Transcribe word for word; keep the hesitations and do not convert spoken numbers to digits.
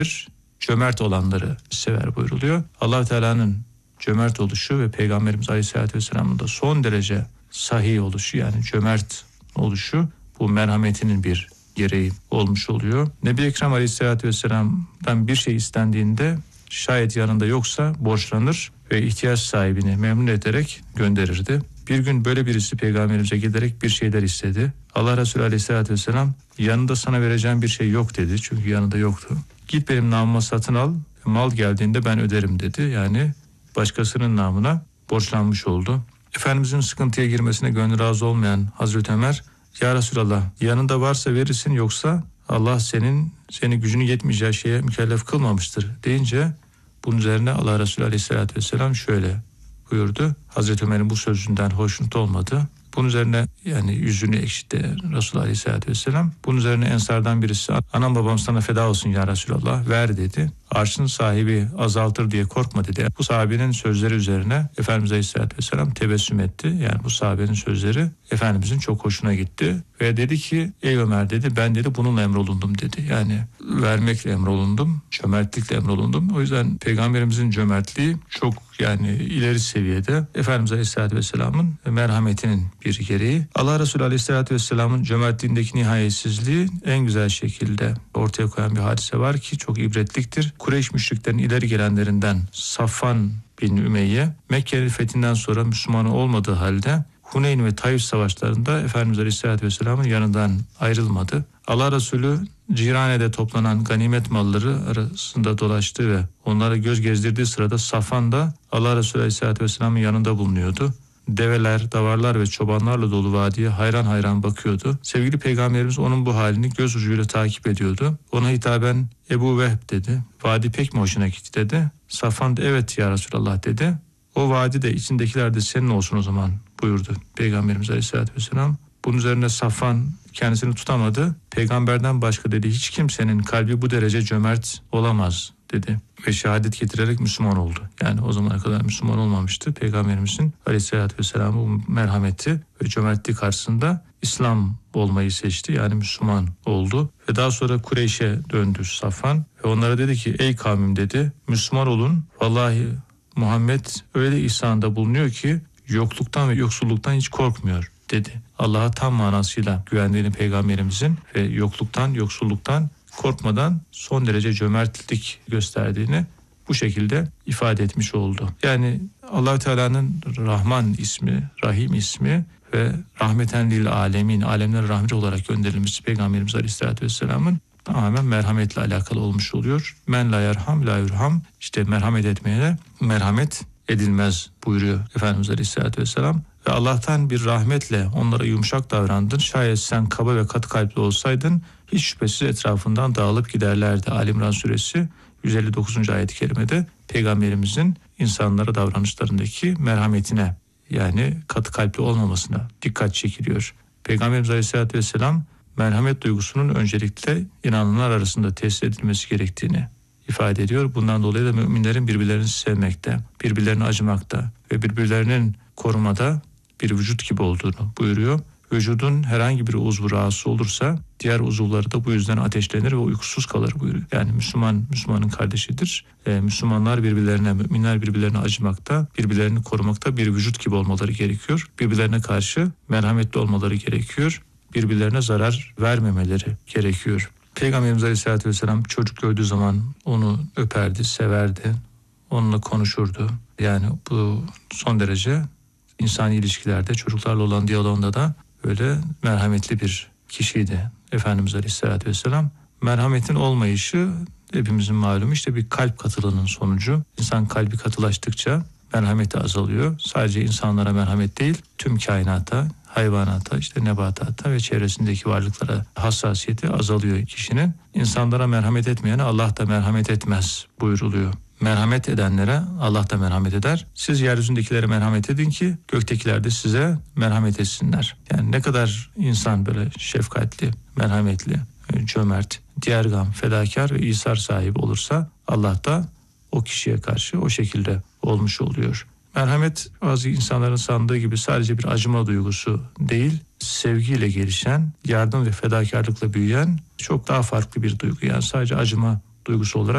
cömert olanları sever buyruluyor. Allah Teala'nın cömert oluşu ve Peygamberimiz Aleyhisselatü Vesselam'ın da son derece sahih oluşu, yani cömert oluşu, bu merhametinin bir gereği olmuş oluyor. Nebi Ekrem Aleyhisselatü Vesselam'dan bir şey istendiğinde şayet yanında yoksa borçlanır ve ihtiyaç sahibini memnun ederek gönderirdi. Bir gün böyle birisi Peygamberimize giderek bir şeyler istedi. Allah Resulü Aleyhisselatü Vesselam yanında sana vereceğim bir şey yok dedi. Çünkü yanında yoktu. Git benim namıma satın al, mal geldiğinde ben öderim dedi. Yani başkasının namına borçlanmış oldu. Efendimizin sıkıntıya girmesine gönlü razı olmayan Hazreti Ömer, ya Resulallah yanında varsa verirsin, yoksa Allah senin seni gücünü yetmeyeceği şeye mükellef kılmamıştır deyince, bunun üzerine Allah Resulü Aleyhisselatü Vesselam şöyle buyurdu. Hazreti Ömer'in bu sözünden hoşnut olmadı. Bunun üzerine yani yüzünü ekşitti Resulullah Aleyhisselatü Vesselam. Bunun üzerine Ensardan birisi, anam babam sana feda olsun ya Resulallah, ver dedi. Arşın sahibi azaltır diye korkma dedi. Bu sahabenin sözleri üzerine Efendimiz Aleyhisselatü Vesselam tebessüm etti. Yani bu sahabenin sözleri Efendimizin çok hoşuna gitti. Ve dedi ki, ey Ömer dedi, ben dedi bununla emrolundum dedi. Yani vermekle emrolundum, cömertlikle emrolundum. O yüzden Peygamberimizin cömertliği çok yani ileri seviyede. Efendimiz Aleyhisselatü Vesselam'ın merhametinin bir gereği. Allah Resulü Aleyhisselatü Vesselam'ın cömertliğindeki nihayetsizliği en güzel şekilde ortaya koyan bir hadise var ki çok ibretliktir. Kureyş müşriklerin ileri gelenlerinden Safvan bin Ümeyye, Mekke'nin fethinden sonra Müslüman olmadığı halde Huneyn ve Taif savaşlarında Efendimiz Aleyhisselatü Vesselam'ın yanından ayrılmadı. Allah Resulü Cirane'de toplanan ganimet malları arasında dolaştığı ve onlara göz gezdirdiği sırada Safvan da Allah Resulü Aleyhisselatü Vesselam'ın yanında bulunuyordu. Develer, davarlar ve çobanlarla dolu vadiye hayran hayran bakıyordu. Sevgili Peygamberimiz onun bu halini göz ucuyla takip ediyordu. Ona hitaben Ebu Vehb dedi. Vadi pek mi hoşuna gitti dedi. Safvan da evet ya Resulallah dedi. O vadi de içindekiler de senin olsun o zaman buyurdu Peygamberimiz Aleyhisselatü Vesselam. Bunun üzerine Safvan kendisini tutamadı. Peygamberden başka dedi hiç kimsenin kalbi bu derece cömert olamaz dedi. Ve şehadet getirerek Müslüman oldu. Yani o zamana kadar Müslüman olmamıştı. Peygamberimizin Aleyhisselatü Vesselam'ın merhameti ve cömertliği karşısında İslam olmayı seçti. Yani Müslüman oldu. Ve daha sonra Kureyş'e döndü Safvan. Ve onlara dedi ki ey kavmim dedi, Müslüman olun. Vallahi Muhammed öyle ihsanda bulunuyor ki yokluktan ve yoksulluktan hiç korkmuyor dedi. Allah'a tam manasıyla güvendiğini Peygamberimizin ve yokluktan, yoksulluktan korkmadan son derece cömertlik gösterdiğini bu şekilde ifade etmiş oldu. Yani Allah Teala'nın Rahman ismi, Rahim ismi ve rahmeten lil alemin, alemler rahmeti olarak gönderilmesi Peygamberimiz Aleyhisselatü Vesselam'ın tamamen merhametle alakalı olmuş oluyor. Men la yerham la yurham, işte merhamet etmeyene merhamet edilmez buyuruyor Efendimiz Aleyhisselatü Vesselam. Ve Allah'tan bir rahmetle onlara yumuşak davrandın. Şayet sen kaba ve katı kalpli olsaydın hiç şüphesiz etrafından dağılıp giderlerdi. Ali İmran suresi yüz elli dokuzuncu ayet-i kerimede Peygamberimizin insanlara davranışlarındaki merhametine, yani katı kalpli olmamasına dikkat çekiliyor. Peygamberimiz Aleyhisselatü Vesselam merhamet duygusunun öncelikle inananlar arasında tesis edilmesi gerektiğini ifade ediyor. Bundan dolayı da müminlerin birbirlerini sevmekte, birbirlerine acımakta ve birbirlerinin korumada bir vücut gibi olduğunu buyuruyor. Vücudun herhangi bir uzvu rahatsız olursa diğer uzuvları da bu yüzden ateşlenir ve uykusuz kalır buyuruyor. Yani Müslüman Müslümanın kardeşidir. Ee, Müslümanlar birbirlerine, müminler birbirlerine acımakta, birbirlerini korumakta bir vücut gibi olmaları gerekiyor. Birbirlerine karşı merhametli olmaları gerekiyor. Birbirlerine zarar vermemeleri gerekiyor. Peygamberimiz Aleyhisselatü Vesselam çocuk gördüğü zaman onu öperdi, severdi, onunla konuşurdu. Yani bu son derece insani ilişkilerde, çocuklarla olan diyalogunda da öyle merhametli bir kişiydi Efendimiz Aleyhisselatü Vesselam. Merhametin olmayışı hepimizin malumu işte bir kalp katılığının sonucu. İnsan kalbi katılaştıkça merhameti azalıyor. Sadece insanlara merhamet değil, tüm kainata, hayvanata, işte nebatata ve çevresindeki varlıklara hassasiyeti azalıyor kişinin. İnsanlara merhamet etmeyene Allah da merhamet etmez buyuruluyor. Merhamet edenlere Allah da merhamet eder. Siz yeryüzündekilere merhamet edin ki göktekiler de size merhamet etsinler. Yani ne kadar insan böyle şefkatli, merhametli, cömert, diğergam, fedakar ve İsar sahibi olursa Allah da o kişiye karşı o şekilde olmuş oluyor. Merhamet bazı insanların sandığı gibi sadece bir acıma duygusu değil, sevgiyle gelişen, yardım ve fedakarlıkla büyüyen çok daha farklı bir duygu. Yani sadece acıma duygusu olarak